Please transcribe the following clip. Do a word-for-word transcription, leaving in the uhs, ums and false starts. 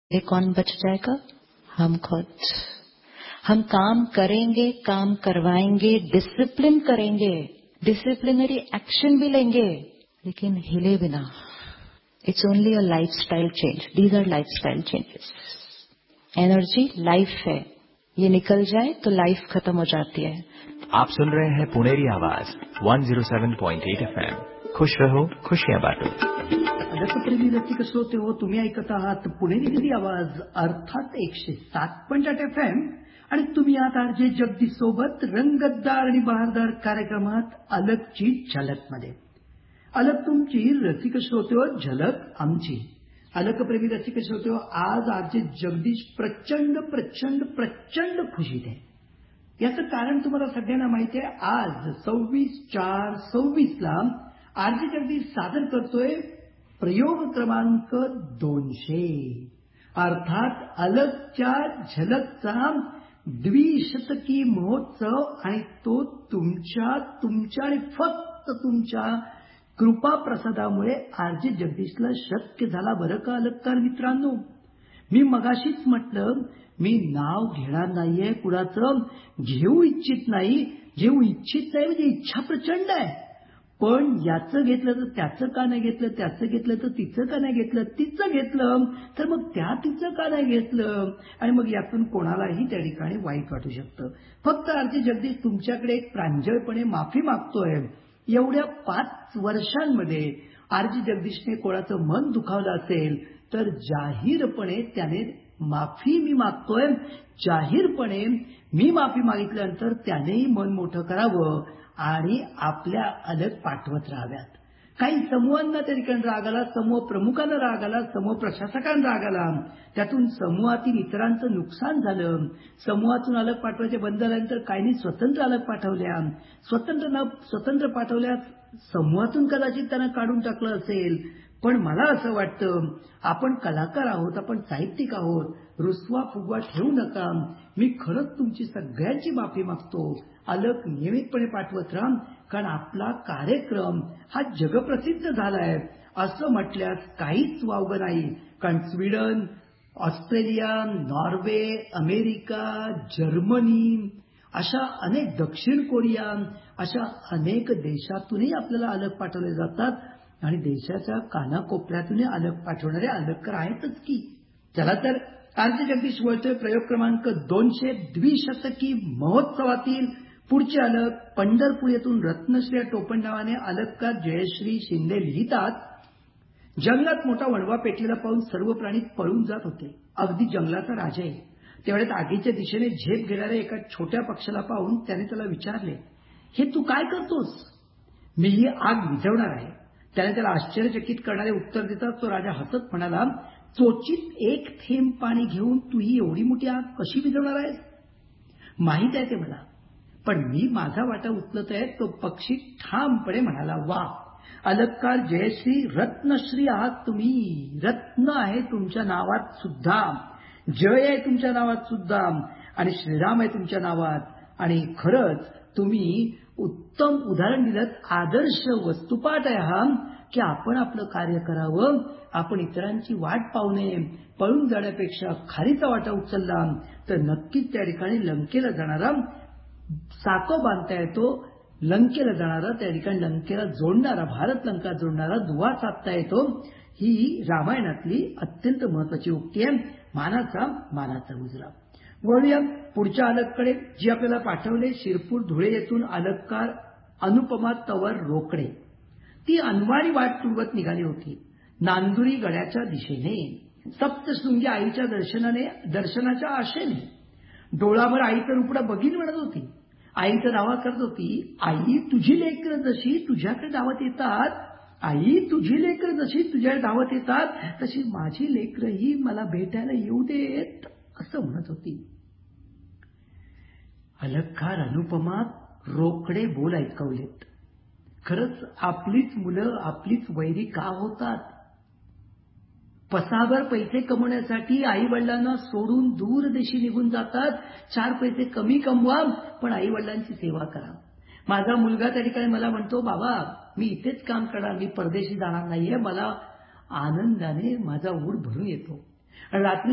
ये कौन बच जाएगा? हम खुद। हम काम करेंगे, काम करवाएंगे, डिसिप्लिन करेंगे, डिसिप्लिनरी एक्शन भी लेंगे, लेकिन हिले बिना। It's only a lifestyle change. These R lifestyle changes. Energy life है, ये निकल जाए तो लाइफ खत्म हो जाती है। आप सुन रहे हैं पुणेरी आवाज एक सौ सात पॉइंट आठ एफएम। खुश रहो, खुशियां बांटो। रसप्रेमी रसिक श्रोते हो, तुम्ही ऐकत आहात पुणेरी आवाज अर्थात एकशे सात पॉइंट आठ एफ एम आणि तुम्ही आहात आरजे जगदीश सोबत रंगतदार आणि बहारदार कार्यक्रमात अलगची झलक मध्ये. अलग तुमची रसिक श्रोते हो, झलक आमची. अलगप्रेमी रसिक श्रोते हो, आज आरजे जगदीश प्रचंड प्रचंड प्रचंड खुशीत आहे. याचं कारण तुम्हाला सगळ्यांना माहिती आहे. आज सव्वीस चार सव्वीस ला आरजे जगदीश सादर करतोय प्रयोग क्रमांक दोनशे, अर्थात अलगच्या झलकचा द्विशतकी महोत्सव. आणि तो तुमच्या तुमच्या आणि फक्त तुमच्या कृपा प्रसादामुळे आरजे जगदीशला शक्य झाला बरं का अलगकार मित्रांनो. मी मगाशीच म्हटलं, मी नाव घेणार नाहीये कुणाचं, घेऊ इच्छित नाही. घेऊ इच्छित नाही म्हणजे इच्छा प्रचंड आहे, पण याचं घेतलं तर त्याचं का नाही घेतलं, त्याचं घेतलं तर तिचं का नाही घेतलं, तिचं घेतलं तर मग त्या तिचं का नाही घेतलं, आणि मग यातून कोणालाही त्या ठिकाणी वाईट वाटू शकतं. फक्त आरजे जगदीश तुमच्याकडे एक प्रांजळपणे माफी मागतोय. एवढ्या पाच वर्षांमध्ये आरजे जगदीशने कोणाचं मन दुखावलं असेल तर जाहीरपणे त्याने माफी मी मागतोय. जाहीरपणे मी माफी मागितल्यानंतर त्यानेही मन मोठं करावं आणि आपल्या अलग पाठवत राहाव्यात. काही समूहांना त्या ठिकाणी राग आला, समूह प्रमुखांना राग आला, समूह प्रशासकांना राग आला, त्यातून समूहातील इतरांचं नुकसान झालं. समूहातून अलग पाठवायचे बंद झाल्यानंतर काहींनी स्वतंत्र अलग पाठवल्या. स्वतंत्र न स्वतंत्र पाठवल्या समूहातून कदाचित त्यांना काढून टाकलं असेल. पण मला असं वाटतं, आपण कलाकार आहोत, आपण साहित्यिक आहोत, रुसवा फुगवा ठेवू नका. मी खरंच तुमची सगळ्यांची माफी मागतो. अलग नियमितपणे पाठवत राहा, कारण आपला कार्यक्रम हा जगप्रसिद्ध झालाय असं म्हटल्यास काहीच वावगं नाही. कारण Sweden, Australia, Norway, America, Germany, अशा अनेक, दक्षिण कोरिया, अशा अनेक देशातूनही आपल्याला अलग पाठवले जातात आणि देशाच्या कानाकोपऱ्यातूनही अलग पाठवणारे अलगकर आहेतच की. चला तर आरजे जगदीश बोलतोय प्रयोग क्रमांक दोनशे द्विशतकी महोत्सवातील पुढचे अलग. पंढरपूर येथून रत्नश्री टोपण नावाने अलगकार जयश्री शिंदे लिहितात, जंगलात मोठा वणवा पेटलेला पाहून सर्व प्राणी पळून जात होते. अगदी जंगलाचा राजा आहे. तेवढ्यात आगीच्या दिशेने झेप घेणाऱ्या एका छोट्या पक्षाला पाहून त्याने त्याला विचारले, हे तू काय करतोस? मी ही आग विझवणार आहे. त्याने त्याला आश्चर्यचकित करणारे उत्तर देतात तो राजा हसत म्हणाला, चोचीत एक थेंब पाणी घेऊन तू ही एवढी मोठी आग कशी विझवणार आहेस? माहीत आहे ते मला, पण मी माझा वाटा उचलत आहे. तो पक्षी ठामपणे म्हणाला, वा, अलगकार जयश्री, रत्नश्री आहात तुम्ही. रत्न आहे तुमच्या नावात सुद्धा, जय आहे तुमच्या नावात सुद्धा, आणि श्रीराम आहे तुमच्या नावात. आणि खरंच तुम्ही उत्तम उदाहरण दिलं, आदर्श वस्तुपाठ आहे हा, की आपण आपलं कार्य करावं. आपण इतरांची वाट पाहू नये. पळून जाण्यापेक्षा खारीचा वाटा उचलला तर नक्कीच त्या ठिकाणी लंकेला जाणारा साको बांधता येतो. लंकेला जाणारा, त्या ठिकाणी लंकेला जोडणारा, भारत लंका जोडणारा दुवा साधता येतो. ही रामायणातली अत्यंत महत्वाची उक्ती आहे. मानाचा मानाचा मुजरा. वळूया पुढच्या अलगकडे, जी आपल्याला पाठवले शिरपूर धुळे येथून अलगकार अनुपमा तवर रोकडे. ती अनवाणी वाट तुडवत निघाली होती नांदुरी गडाच्या दिशेने, सप्तशृंगी आईच्या दर्शनाने दर्शनाच्या आशेने. डोळाभर आईचं रुपडं बघीन म्हणत होती. आईचा दावा करत होती, आई तुझी लेकरं जशी तुझ्याकडे धावत येतात, आई तुझी लेकरं जशी तुझ्या धावत येतात, तशी माझी लेकरंही मला भेटायला येऊ देत, असं म्हणत होती. अलगकार अनुपमा रोकडे बोल ऐकवलेत. खरंच आपलीच मुलं आपलीच वैरी का होतात? पसाभर पैसे कमवण्यासाठी आई वडिलांना सोडून दूर देशी निघून जातात. चार पैसे कमी कमवा, पण आई वडिलांची सेवा करा. माझा मुलगा त्या ठिकाणी मला म्हणतो, बाबा मी इथेच काम करणार, मी परदेशी जाणार नाहीये. मला आनंदाने माझा ऊर भरून येतो. रात्री